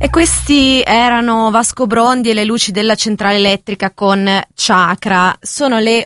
E questi erano Vasco Brondi e le luci della centrale elettrica con Chakra. Sono le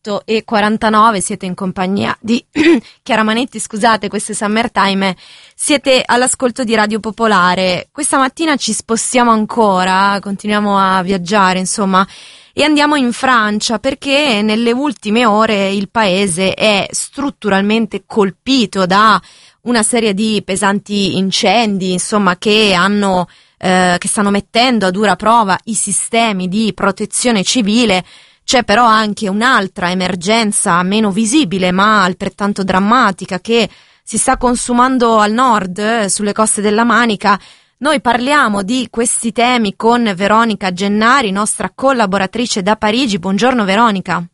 8:49, siete in compagnia di Chiara Manetti, scusate, questo è Summertime, siete all'ascolto di Radio Popolare. Questa mattina ci spostiamo ancora, continuiamo a viaggiare, insomma, e andiamo in Francia perché nelle ultime ore il paese è strutturalmente colpito da una serie di pesanti incendi, insomma, che stanno mettendo a dura prova i sistemi di protezione civile. C'è però anche un'altra emergenza meno visibile ma altrettanto drammatica che si sta consumando al nord, sulle coste della Manica. Noi parliamo di questi temi con Veronica Gennari, nostra collaboratrice da Parigi. Buongiorno Veronica.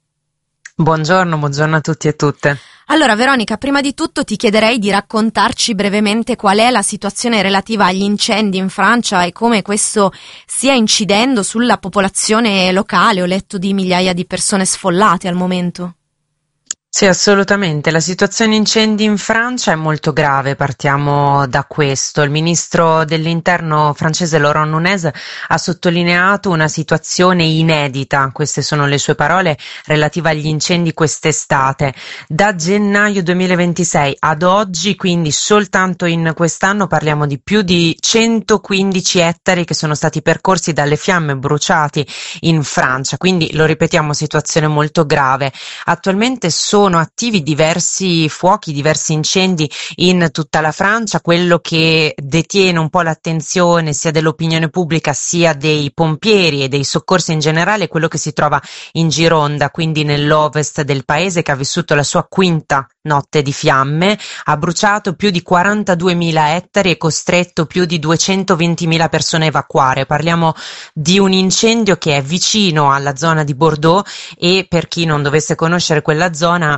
Buongiorno a tutti e tutte. Allora Veronica, prima di tutto ti chiederei di raccontarci brevemente qual è la situazione relativa agli incendi in Francia e come questo stia incidendo sulla popolazione locale. Ho letto di migliaia di persone sfollate al momento. Sì, assolutamente. La situazione incendi in Francia è molto grave, partiamo da questo. Il ministro dell'interno francese Laurent Nunez ha sottolineato una situazione inedita, queste sono le sue parole, relativa agli incendi quest'estate. Da gennaio 2026 ad oggi, quindi soltanto in quest'anno, parliamo di più di 115 ettari che sono stati percorsi dalle fiamme, bruciati in Francia, quindi lo ripetiamo, situazione molto grave. Attualmente sono attivi diversi fuochi, diversi incendi in tutta la Francia. Quello che detiene un po' l'attenzione sia dell'opinione pubblica sia dei pompieri e dei soccorsi in generale è quello che si trova in Gironda, quindi nell'ovest del paese, che ha vissuto la sua quinta notte di fiamme, ha bruciato più di 42.000 ettari e costretto più di 220.000 persone a evacuare. Parliamo di un incendio che è vicino alla zona di Bordeaux e, per chi non dovesse conoscere quella zona,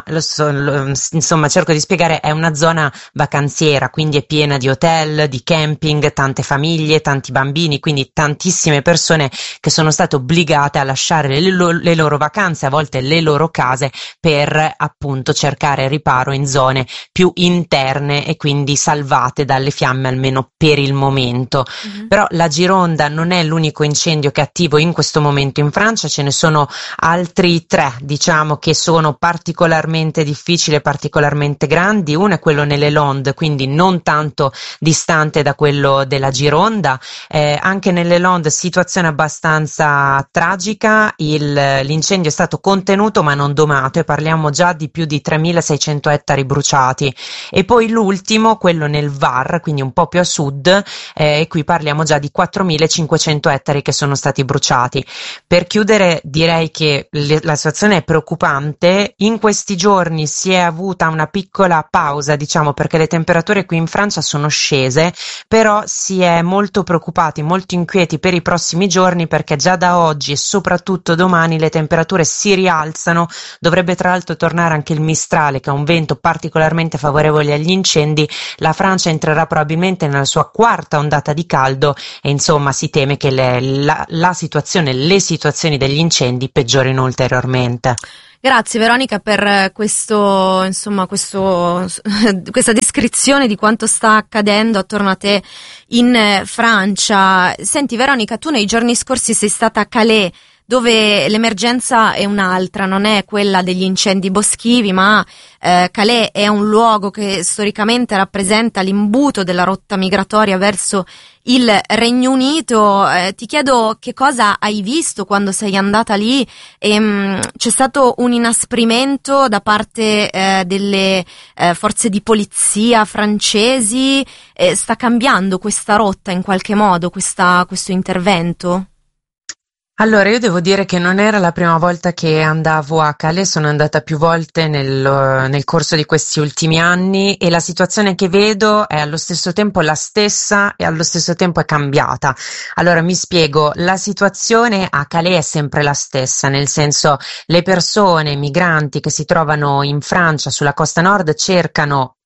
insomma cerco di spiegare, è una zona vacanziera, quindi è piena di hotel, di camping, tante famiglie, tanti bambini, quindi tantissime persone che sono state obbligate a lasciare le loro vacanze, a volte le loro case, per appunto cercare riparo in zone più interne e quindi salvate dalle fiamme, almeno per il momento. Però la Gironda non è l'unico incendio che è attivo in questo momento in Francia, ce ne sono altri tre, diciamo, che sono particolarmente difficili, particolarmente grandi. Uno è quello nelle Landes, quindi non tanto distante da quello della Gironda. Anche nelle Landes situazione abbastanza tragica, l'incendio è stato contenuto ma non domato e parliamo già di più di 3.600 ettari bruciati. E poi l'ultimo, quello nel Var, quindi un po' più a sud, e qui parliamo già di 4.500 ettari che sono stati bruciati. Per chiudere direi che la situazione è preoccupante. In questi giorni si è avuta una piccola pausa, diciamo, perché le temperature qui in Francia sono scese, però si è molto preoccupati, molto inquieti per i prossimi giorni, perché già da oggi e soprattutto domani le temperature si rialzano. Dovrebbe tra l'altro tornare anche il Mistral, che è un vento particolarmente favorevole agli incendi. La Francia entrerà probabilmente nella sua quarta ondata di caldo e insomma si teme che le situazioni degli incendi peggiorino ulteriormente. Grazie Veronica per questa descrizione di quanto sta accadendo attorno a te in Francia. Senti Veronica, tu nei giorni scorsi sei stata a Calais, dove l'emergenza è un'altra, non è quella degli incendi boschivi, ma Calais è un luogo che storicamente rappresenta l'imbuto della rotta migratoria verso il Regno Unito. Ti chiedo che cosa hai visto quando sei andata lì. C'è stato un inasprimento da parte delle forze di polizia francesi? Sta cambiando questa rotta in qualche modo, questo intervento? Allora, io devo dire che non era la prima volta che andavo a Calais, sono andata più volte nel corso di questi ultimi anni e la situazione che vedo è allo stesso tempo la stessa e allo stesso tempo è cambiata. Allora, mi spiego, la situazione a Calais è sempre la stessa, nel senso, le persone migranti che si trovano in Francia sulla costa nord cercano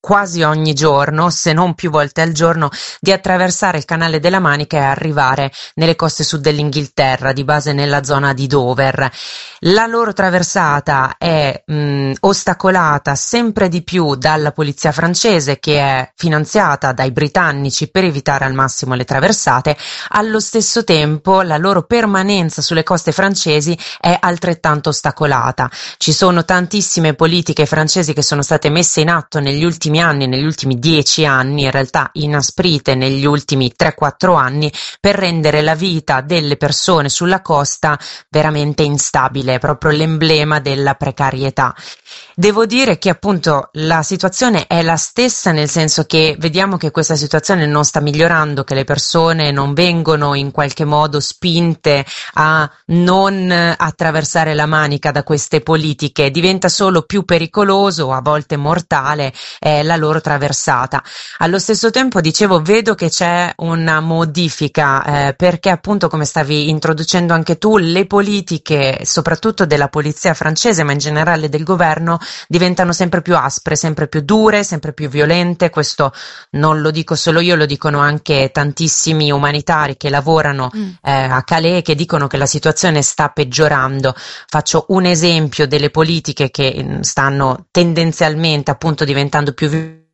quasi ogni giorno, se non più volte al giorno, di attraversare il canale della Manica e arrivare nelle coste sud dell'Inghilterra, di base nella zona di Dover. La loro traversata è ostacolata sempre di più dalla polizia francese, che è finanziata dai britannici per evitare al massimo le traversate. Allo stesso tempo la loro permanenza sulle coste francesi è altrettanto ostacolata. Ci sono tantissime politiche francesi che sono state messe in atto negli ultimi anni, negli ultimi 10 anni, in realtà inasprite negli ultimi 3-4 anni, per rendere la vita delle persone sulla costa veramente instabile, è proprio l'emblema della precarietà. Devo dire che appunto la situazione è la stessa, nel senso che vediamo che questa situazione non sta migliorando, che le persone non vengono in qualche modo spinte a non attraversare la Manica da queste politiche, diventa solo più pericoloso, a volte mortale, la loro traversata. Allo stesso tempo, dicevo, vedo che c'è una modifica, perché appunto, come stavi introducendo anche tu, le politiche, soprattutto della polizia francese, ma in generale del governo, diventano sempre più aspre, sempre più dure, sempre più violente. Questo non lo dico solo io, lo dicono anche tantissimi umanitari che lavorano a Calais, che dicono che la situazione sta peggiorando. Faccio un esempio delle politiche che stanno tendenzialmente appunto diventando più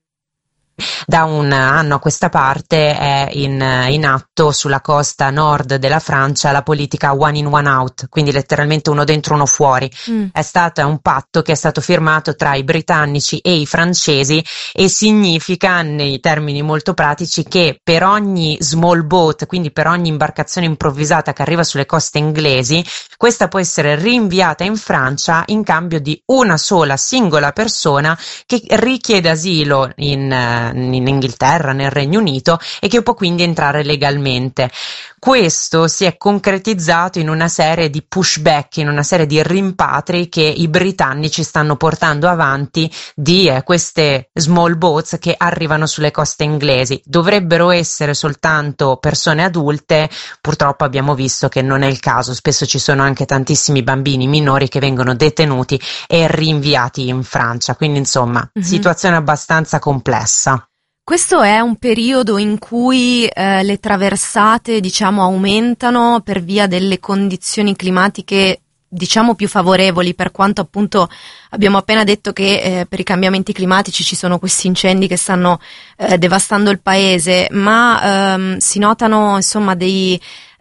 da un anno a questa parte. È in atto sulla costa nord della Francia la politica one in one out, quindi letteralmente uno dentro uno fuori. È stato un patto che è stato firmato tra i britannici e i francesi, e significa, nei termini molto pratici, che per ogni small boat, quindi per ogni imbarcazione improvvisata che arriva sulle coste inglesi, questa può essere rinviata in Francia in cambio di una sola singola persona che richiede asilo in Inghilterra, nel Regno Unito, e che può quindi entrare legalmente. Questo si è concretizzato in una serie di pushback, in una serie di rimpatri che i britannici stanno portando avanti di queste small boats che arrivano sulle coste inglesi. Dovrebbero essere soltanto persone adulte, purtroppo abbiamo visto che non è il caso, spesso ci sono anche tantissimi bambini minori che vengono detenuti e rinviati in Francia, quindi insomma, situazione abbastanza complessa. Questo è un periodo in cui le traversate, diciamo, aumentano per via delle condizioni climatiche, diciamo, più favorevoli, per quanto appunto abbiamo appena detto che per i cambiamenti climatici ci sono questi incendi che stanno devastando il paese, ma si notano insomma degli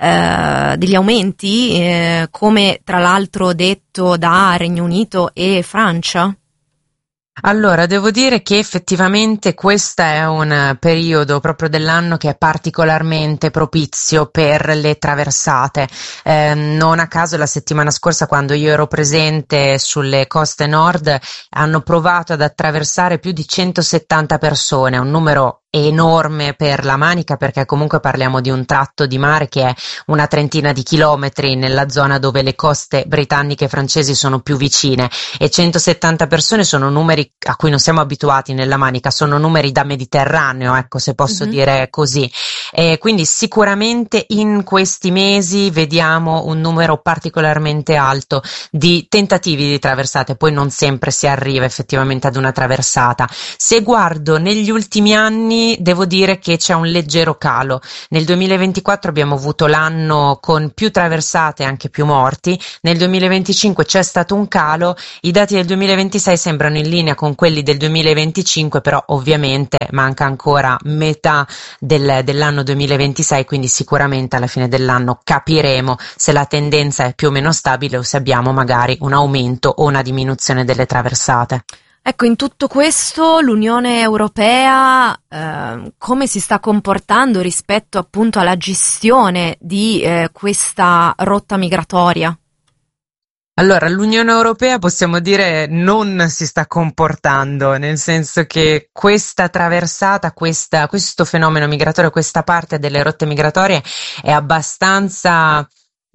aumenti, come tra l'altro detto da Regno Unito e Francia? Allora, devo dire che effettivamente questo è un periodo proprio dell'anno che è particolarmente propizio per le traversate. Non a caso la settimana scorsa, quando io ero presente sulle coste nord, hanno provato ad attraversare più di 170 persone, un numero enorme per la Manica, perché comunque parliamo di un tratto di mare che è una trentina di chilometri nella zona dove le coste britanniche e francesi sono più vicine, e 170 persone sono numeri a cui non siamo abituati nella Manica, sono numeri da Mediterraneo, ecco, se posso dire così. Quindi sicuramente in questi mesi vediamo un numero particolarmente alto di tentativi di traversate, poi non sempre si arriva effettivamente ad una traversata. Se guardo negli ultimi anni, devo dire che c'è un leggero calo. Nel 2024 abbiamo avuto l'anno con più traversate e anche più morti. Nel 2025 c'è stato un calo. I dati del 2026 sembrano in linea con quelli del 2025, però ovviamente manca ancora metà dell'anno 2026, quindi sicuramente alla fine dell'anno capiremo se la tendenza è più o meno stabile o se abbiamo magari un aumento o una diminuzione delle traversate. Ecco, in tutto questo l'Unione Europea come si sta comportando rispetto appunto alla gestione di questa rotta migratoria? Allora, l'Unione Europea possiamo dire non si sta comportando, nel senso che questa traversata, questo fenomeno migratorio, questa parte delle rotte migratorie è abbastanza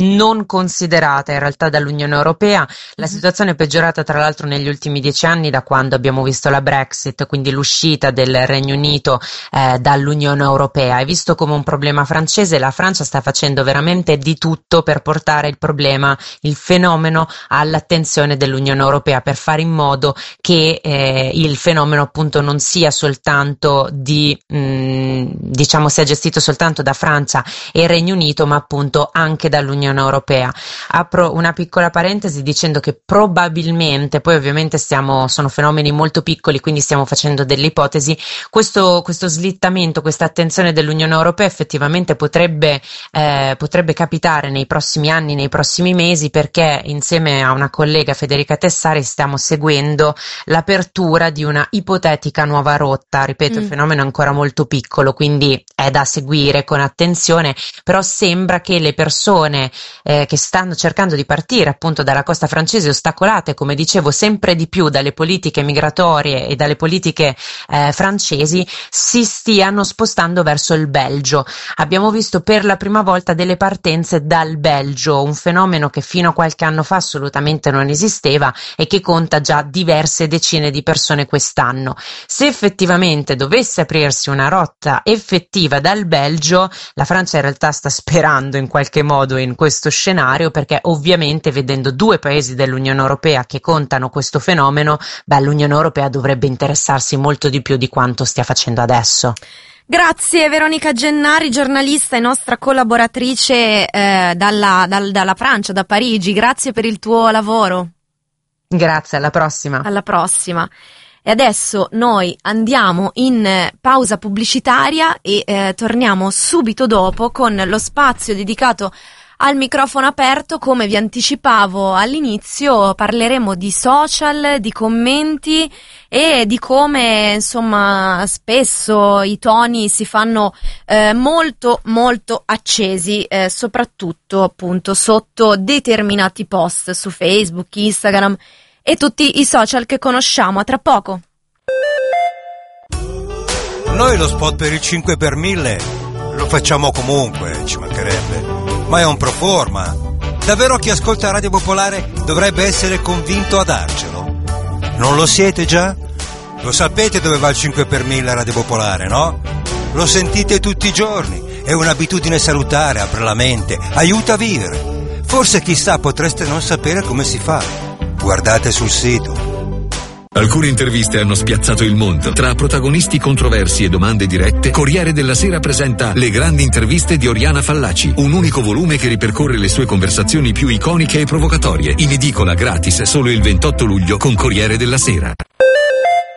non considerata in realtà dall'Unione Europea. La situazione è peggiorata tra l'altro negli ultimi 10 anni, da quando abbiamo visto la Brexit, quindi l'uscita del Regno Unito dall'Unione Europea. È visto come un problema francese, la Francia sta facendo veramente di tutto per portare il fenomeno all'attenzione dell'Unione Europea, per fare in modo che il fenomeno appunto non sia soltanto sia gestito soltanto da Francia e Regno Unito, ma appunto anche dall'Unione Europea. Apro una piccola parentesi dicendo che probabilmente, poi ovviamente sono fenomeni molto piccoli, quindi stiamo facendo delle ipotesi, questo slittamento, questa attenzione dell'Unione Europea effettivamente potrebbe capitare nei prossimi anni, nei prossimi mesi, perché insieme a una collega, Federica Tessari, stiamo seguendo l'apertura di una ipotetica nuova rotta. Ripeto, il fenomeno è ancora molto piccolo, quindi è da seguire con attenzione, però sembra che le persone che stanno cercando di partire appunto dalla costa francese, ostacolate, come dicevo, sempre di più dalle politiche migratorie e dalle politiche francesi, si stiano spostando verso il Belgio. Abbiamo visto per la prima volta delle partenze dal Belgio, un fenomeno che fino a qualche anno fa assolutamente non esisteva e che conta già diverse decine di persone quest'anno. Se effettivamente dovesse aprirsi una rotta effettiva dal Belgio, la Francia in realtà sta sperando in qualche modo in questo scenario, perché ovviamente vedendo due paesi dell'Unione Europea che contano questo fenomeno, l'Unione Europea dovrebbe interessarsi molto di più di quanto stia facendo adesso. Grazie Veronica Gennari, giornalista e nostra collaboratrice dalla Francia, da Parigi. Grazie per il tuo lavoro. Grazie, alla prossima. Alla prossima. E adesso noi andiamo in pausa pubblicitaria e torniamo subito dopo con lo spazio dedicato al microfono aperto. Come vi anticipavo all'inizio, parleremo di social, di commenti e di come insomma spesso i toni si fanno molto molto accesi, soprattutto appunto sotto determinati post su Facebook, Instagram e tutti i social che conosciamo. A tra poco. Noi lo spot per il 5 per 1000 lo facciamo comunque, ci mancherebbe, ma è un pro forma. Davvero chi ascolta Radio Popolare dovrebbe essere convinto a darcelo. Non lo siete già? Lo sapete dove va il 5 per 1000 Radio Popolare, no? Lo sentite tutti i giorni, è un'abitudine salutare, apre la mente, aiuta a vivere. Forse chissà potreste non sapere come si fa. Guardate sul sito. Alcune interviste hanno spiazzato il mondo. Tra protagonisti controversi e domande dirette, Corriere della Sera presenta Le grandi interviste di Oriana Fallaci, un unico volume che ripercorre le sue conversazioni più iconiche e provocatorie. In edicola gratis solo il 28 luglio con Corriere della Sera.